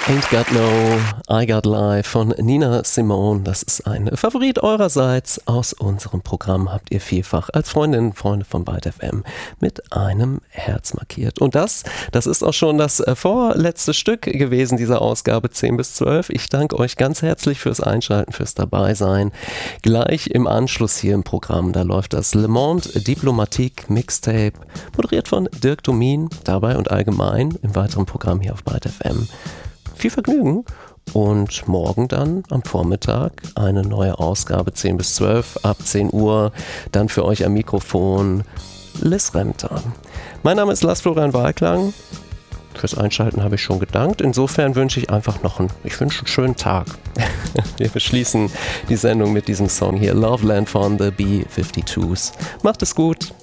Ain't Got No, I Got Life von Nina Simone. Das ist ein Favorit eurerseits aus unserem Programm. Habt ihr vielfach als Freundinnen und Freunde von Byte FM mit einem Herz markiert. Und das ist auch schon das vorletzte Stück gewesen dieser Ausgabe 10 bis 12. Ich danke euch ganz herzlich fürs Einschalten, fürs Dabeisein. Gleich im Anschluss hier im Programm, da läuft das Le Monde Diplomatique Mixtape, moderiert von Dirk Domin, dabei und allgemein im weiteren Programm hier auf Byte FM. Viel Vergnügen und morgen dann am Vormittag eine neue Ausgabe 10 bis 12 ab 10 Uhr. Dann für euch am Mikrofon Liz Remter. Mein Name ist Lars Florian Wahlklang. Fürs Einschalten habe ich schon gedankt. Insofern wünsche ich einfach einen schönen Tag. Wir beschließen die Sendung mit diesem Song hier, Loveland von The B-52s. Macht es gut.